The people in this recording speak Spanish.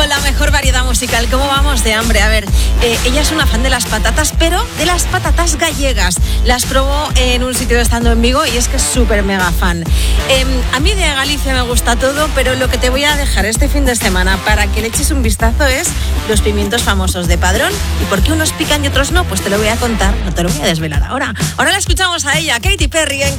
con la mejor variedad musical. ¿Cómo vamos de hambre? A ver, ella es una fan de las patatas, pero de las patatas gallegas. Las probó en un sitio estando en Vigo y es que es súper mega fan. A mí de Galicia me gusta todo, pero lo que te voy a dejar este fin de semana para que le eches un vistazo es los pimientos famosos de Padrón. ¿Y por qué unos pican y otros no? Pues te lo voy a contar, no te lo voy a desvelar ahora. Ahora la escuchamos a ella, Katy Perry en